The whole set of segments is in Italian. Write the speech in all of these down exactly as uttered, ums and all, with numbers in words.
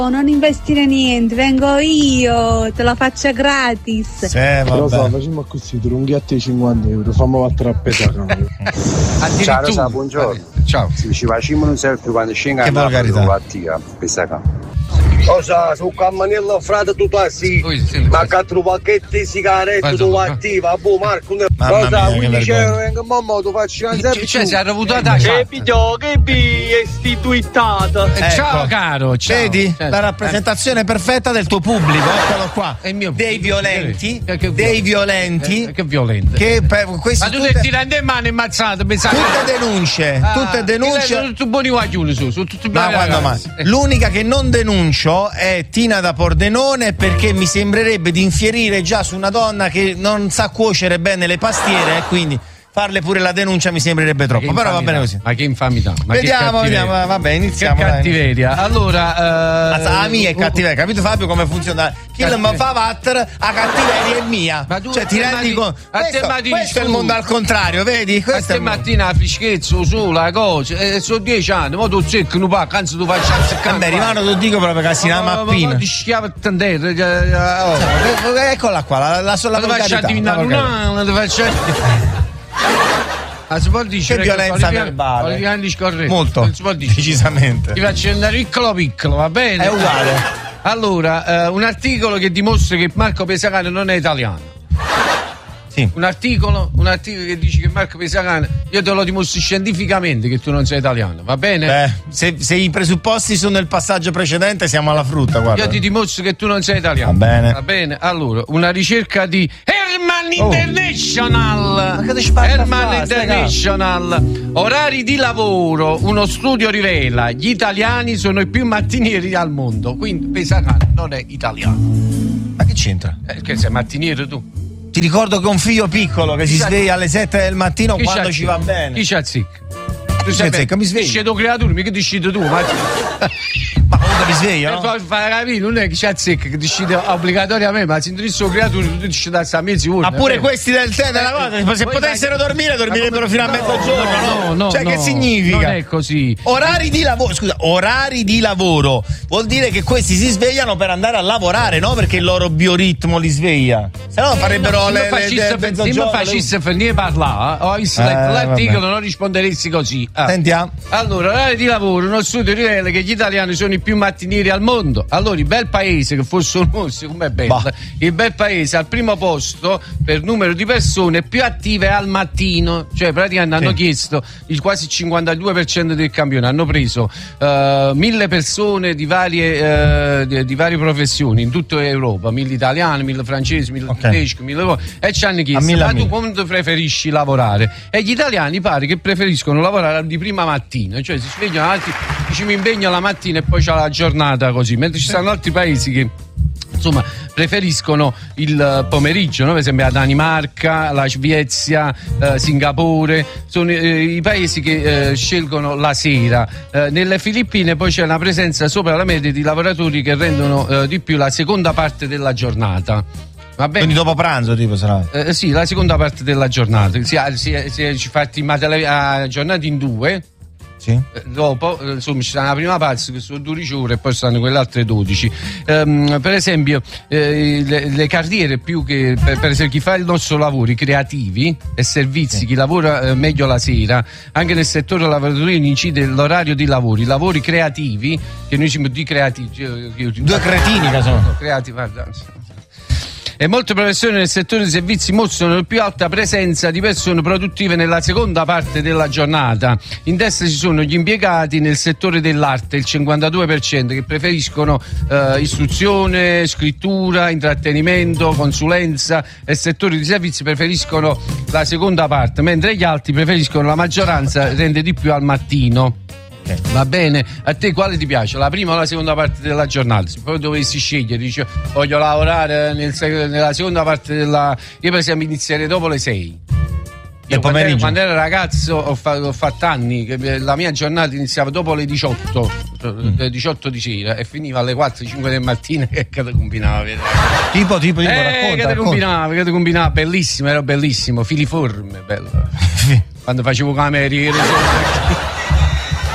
Non investire niente, vengo io, te la faccio gratis. Sì, vabbè. Lo so, facciamo così, tu un ghiatto di cinquanta euro, fammi battere a pesare. Ciao Rosa, buongiorno. Ciao. Se ci facciamo un selfie quando scenga che volgarità. Cosa, su cammanello frate tu passi, ma che tu pacchetti sigarette tu attiva, boh Marco, cosa, quindici euro, in che modo tu facci un selfie? Cioè, si è avuto la taccia. Che video, che vi è istituitata. Ecco. Ciao caro, ciao. Vedi? Ciao. La rappresentazione perfetta del tuo pubblico, eccolo qua. È il mio dei pubblico. violenti, Che- che dei violenti. violenti. Eh, che violenti. Che per questi Ma tu tutte, ti tirando in mano immazzato, pensate. tutte denunce, Ah, tutte denunce. Sono tutti buoni guaglioni su, sono tutti Ma bravi quando mai? ragazzi. L'unica che non denuncio è Tina da Pordenone, perché mi sembrerebbe di infierire già su una donna che non sa cuocere bene le pastiere e quindi farle pure la denuncia mi sembrerebbe troppo. Che Però va infamità. bene così. Ma che infamità. Ma Vediamo, che cattiveria. vediamo, vabbè, iniziamo. Che dai. cattiveria. Allora, eh, La mia è cattiveria, capito Fabio come funziona? Chi Cattiveria. mi fa vatter, la cattiveria è mia. Ma tu cioè a ti te rendi matti- conto? a te Questo, matti questo è il tu. mondo al contrario, vedi? a Questo è il mondo. mattina a fischezzo su la cosa, eh, sono dieci anni, ma tu zecco non pa, anzi tu faccia azzeccare. Vabbè, rimano lo dico proprio che si la mappina. Ti schiava a tendere. Oh. Eccola qua, la, la sola Ma ti faccia volgarità, diventare la un volgarità. anno, ti faccia. Ah, si può dire Che violenza verbale. Oliviani scorretto. Molto, Non si può dire. decisamente. Ti faccio andare piccolo piccolo, va bene? È uguale. Allora, eh, un articolo che dimostra che Marco Pesacane non è italiano. Sì. Un articolo, un articolo che dice che Marco Pesacane, io te lo dimostro scientificamente che tu non sei italiano, va bene? Beh, se, se i presupposti sono nel passaggio precedente siamo alla frutta, guarda. Io ti dimostro che tu non sei italiano. Va bene. Va bene. Allora, una ricerca di Herman Oh. International. Ma che ti spacca Herman fa, stai International. Orari di lavoro. Uno studio rivela gli italiani sono i più mattinieri al mondo. Quindi Pesacane non è italiano. Ma che c'entra? Eh, che sei mattiniero tu? Ti ricordo che ho un figlio piccolo che si Chi sveglia alle sette del mattino Chi quando c'ha ci zecca? va bene. Chi c'ha zecca? Tu Chi c'ha zecca? Mi sveglio. Dice tu creatura, mica decidi tu. Ma Ma comunque mi sveglio, per no? far fare capire, non è che c'ha zecca che decide obbligatoriamente, ma se introdursi creatura tu dici da sta mezz'ora. Ma pure questi del tè della cosa, se Poi potessero dai- dormire, dormirebbero fino a No, mezzogiorno, no? no, no, Cioè, che no, significa? non è così. Orari di lavoro, scusa, orari di lavoro vuol dire che questi si svegliano per andare a lavorare, no? Perché il loro bioritmo li sveglia. Se no farebbero Se le, mi le, facesse, le se mi mezzogiorno, le- facesse finire parlare, ho visto Eh, l'articolo, vabbè. non risponderesti così. Ah. Sentiamo. Allora, orari di lavoro, uno studio rivela che gli italiani sono i più mattinieri al mondo. Allora, il bel paese, che fosse nostro, com'è bello, Bah. il bel paese al primo posto per numero di persone più attive al mattino. Cioè, praticamente hanno Sì. chiesto il quasi cinquantadue per cento del campione, hanno preso eh, mille persone di varie, eh, di, di varie professioni in tutta Europa, mille italiani, mille francesi, mille Ok. tedeschi, mille co- e ci hanno A chiesto: mille, ma a tu mille. quando preferisci lavorare? E gli italiani pare che preferiscono lavorare di prima mattina, cioè si svegliano altri, dici mi impegno la mattina e poi c'è la giornata così, mentre ci stanno altri paesi che insomma preferiscono il pomeriggio, no? Per esempio la Danimarca, la Svezia, eh, Singapore, sono eh, i paesi che eh, scelgono la sera. Eh, nelle Filippine poi c'è una presenza sopra la media di lavoratori che rendono eh, di più la seconda parte della giornata. Va bene? Quindi dopo pranzo, tipo, sarà. Eh, sì, la seconda parte della giornata. Si, si, si, si fatti la giornata in due. Sì. Eh, Dopo, eh, insomma, ci sta la prima parte che sono dodici ore e poi stanno quelle altre dodici. Ehm, per esempio, eh, le, le carriere più che per, per esempio chi fa il nostro lavoro, i creativi e servizi, Sì. chi lavora eh, meglio la sera, anche nel settore lavoratoriale incide l'orario di lavoro, i lavori creativi, che noi siamo di creativi. Due cretini che sono. Creativi, guarda. E molte professioni nel settore dei servizi mostrano la più alta presenza di persone produttive nella seconda parte della giornata. In destra ci sono gli impiegati nel settore dell'arte, il cinquantadue per cento, che preferiscono eh, istruzione, scrittura, intrattenimento, consulenza, e settori di servizi preferiscono la seconda parte, mentre gli altri preferiscono la maggioranza, rende di più al mattino. Va bene, a te quale ti piace? La prima o la seconda parte della giornata? Se poi dovessi scegliere, dici voglio lavorare nel, nella seconda parte della. Io per esempio inizierei dopo le sei. Io quando ero, quando ero ragazzo ho, fa, ho fatto anni che la mia giornata iniziava dopo le diciotto, mm. le diciotto di sera e finiva alle quattro cinque del mattino. Che te combinava? Tipo, tipo, tipo, eh, racconta, che te combinava, che te combinava, bellissimo, era bellissimo, filiforme, bello. Quando facevo cameriere.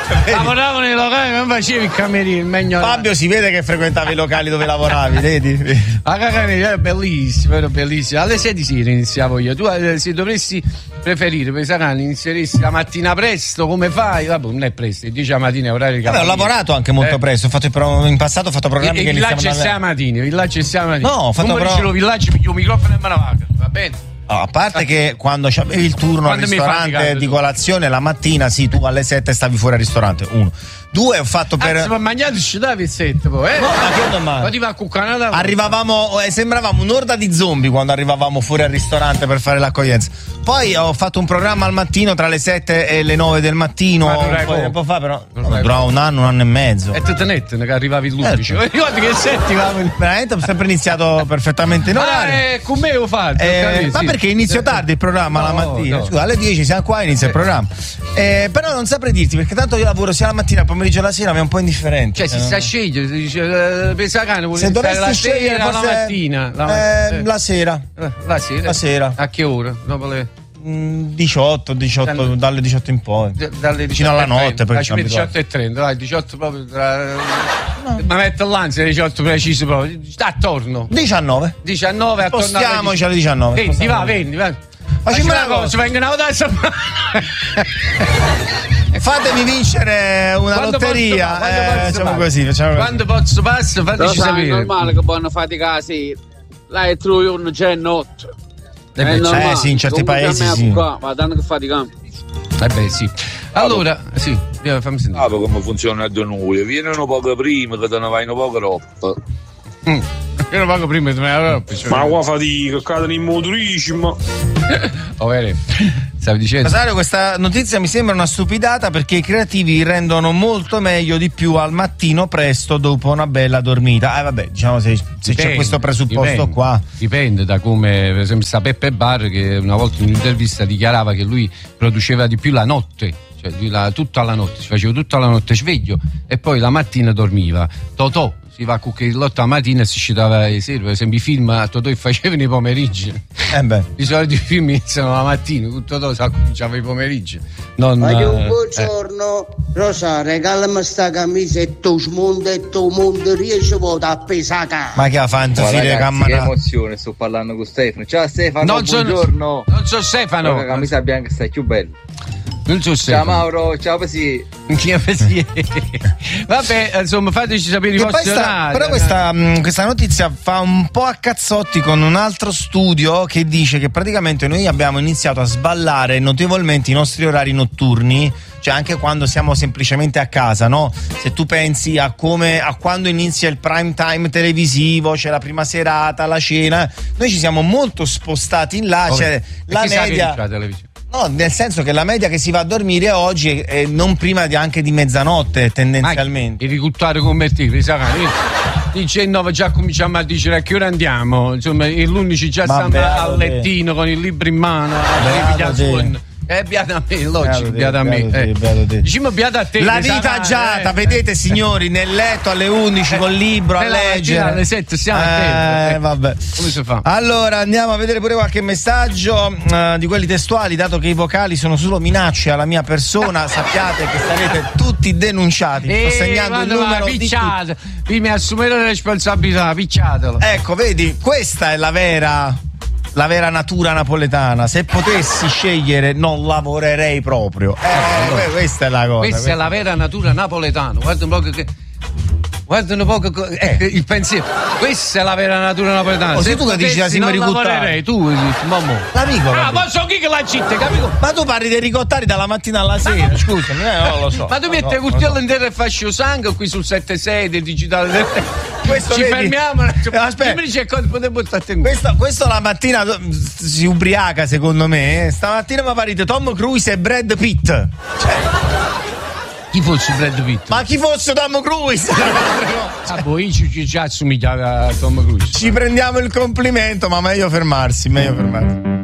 Lavoravo nei locali, non facevi il cameriere, il meglio. Fabio, si vede che frequentavi i locali dove lavoravi, vedi? La caganeria è bellissima, era bellissima. Alle sei di sera iniziavo io. Tu eh, se dovresti preferire per Sacani inserissi la mattina presto, come fai? Vabbè, non è presto, dice la mattina è orario di cameriere. Ho lavorato anche molto eh. presto, ho fatto pro- in passato ho fatto programmi il, che il villaggio è sei la mattina, il villaggio è sei la mattina. No, ho fatto pro- il villaggio, piglio il microfono e me la vaga, va bene? No, a parte che quando avevi il turno quando al ristorante di colazione la mattina, sì, tu alle sette stavi fuori al ristorante. Uno. Due, ho fatto per. Anzi, ma mangiato ci davi sette poi, eh? No, ma che domani? Ti va a cuccanata. Arrivavamo, eh, sembravamo un'orda di zombie quando arrivavamo fuori al ristorante per fare l'accoglienza. Poi ho fatto un programma al mattino tra le sette e le nove del mattino. Un po' tempo fa, però. No, durava un anno, un anno e mezzo. E te tenete che arrivavi l'undici. Eh, ricordi che sette veramente ho sempre iniziato perfettamente in orario. Ah, eh, con me ho fatto. Eh, ma sì. Perché inizio tardi il programma no, la mattina? No. Scusa, alle dieci siamo qua e inizia eh. il programma. Eh, però non saprei dirti perché tanto io lavoro sia la mattina, il pomeriggio e la sera, mi è un po' indifferente. Cioè, si sta a scegliere, si dice, eh, Pesacane vuole se iniziare la scegliere, sera o la mattina? La, eh, eh. la sera. La sera? La sera. A che ora? Dopo le... diciotto, diciotto dalle, dalle diciotto in poi. D- dalle fino alla notte. Poi diciotto e trenta, dai, diciotto proprio tra... no. Ma metto l'ansia, diciotto preciso proprio. Sta attorno. diciannove. diciannove attorno. Spostiamoci alle diciannove. venti, va, venti, va. Facciamo una cosa, vengono a dare. Fatemi vincere una quando lotteria. Posso, eh, facciamo così, facciamo quando così. Posso passo, fateci sapere. È normale che vanno fate casi. Là è giorno, c'è notte. Eh, beh, eh sì, in certi comunque paesi sì. Qua, ma tanto che faticamo. Eh beh sì. Allora, sì, fammi sentire. Ah, come funziona da noi? Vienono poco prima che te ne vai poco troppo. Mm. Vienono poco prima che te ne vai troppo. Cioè. Ma qua fatica, cadono in motrici, ma... Oh, vero. Stavi dicendo? Rosario, questa notizia mi sembra una stupidata perché i creativi rendono molto meglio di più al mattino presto dopo una bella dormita. Eh vabbè, diciamo se, se dipende, c'è questo presupposto dipende, qua. Dipende da come, per esempio, sta Peppe Bar che una volta in un'intervista dichiarava che lui produceva di più la notte. Cioè lui la, tutta la notte, si faceva tutta la notte sveglio e poi la mattina dormiva. Totò si va a cucchiaiolotto la mattina e si scitava le sere, per esempio i film a Totò che facevano i pomeriggi. Eh beh. Di solito i film iniziano la mattina, tutto Totò si cominciava i pomeriggi. Non, ma eh, un buongiorno, eh. Rosa, regalami sta camicia e tu smonda e tu mondo riesci a pesare. Ma che ha fatto fine camera? Che emozione, sto parlando con Stefano. Ciao Stefano, non buongiorno. So, non so Stefano. La camicia bianca stai più bella. Non so se. Ciao Mauro, ciao Pesi. Vabbè, insomma, fateci sapere i vostri orari. Però questa, mh, questa notizia fa un po' a cazzotti con un altro studio che dice che praticamente noi abbiamo iniziato a sballare notevolmente i nostri orari notturni, cioè anche quando siamo semplicemente a casa, no? Se tu pensi a come a quando inizia il prime time televisivo, c'è la prima serata, la cena, noi ci siamo molto spostati in là, okay. Cioè la media. No, nel senso che la media che si va a dormire oggi è, è non prima di anche di mezzanotte tendenzialmente. I ricultare come te, dice nove già cominciamo a dire a che ora andiamo, insomma l'undici già stiamo al lettino con il libro in mano, Eh, beato a me, logico, beato a me. Eh. Diciamo beato a te. La vita agiata, eh. Vedete signori, nel letto alle undici eh. col libro a leggere. Alle sette siamo eh, a tempo. Vabbè. Come si fa? Allora andiamo a vedere pure qualche messaggio uh, di quelli testuali, dato che i vocali sono solo minacce alla mia persona, sappiate che sarete tutti denunciati. Eh, Sto segnando il numero di tutti. Vi mi assumerò la responsabilità, picciatelo. Ecco, vedi, questa è la vera la vera natura napoletana. Se potessi scegliere non lavorerei proprio. Eh, allora, questa è la cosa. Questa, questa è la vera natura napoletana. Guarda un po' che guarda un po' che eh, il pensiero. Questa è la vera natura napoletana. Oh, se tu che dici la Simone non lavorerei, tu mamma. L'amico. Ah, ma so chi che la città, capito? Ma tu parli dei ricottari dalla mattina alla sera, ma scusami, eh, non lo so. Ma tu metti il no, curtiello so. intero e fascio sangue qui sul sette sei del digitale. Questo ci vedi? Fermiamo. Aspetta. Questo, questo la mattina si ubriaca, secondo me. Stamattina mi parite Tom Cruise e Brad Pitt. Cioè. Chi fosse Brad Pitt? Ma chi fosse Tom Cruise? Ah, poi ci, ci assomiglia a Tom Cruise. Ci prendiamo il complimento, ma meglio fermarsi, meglio fermarsi.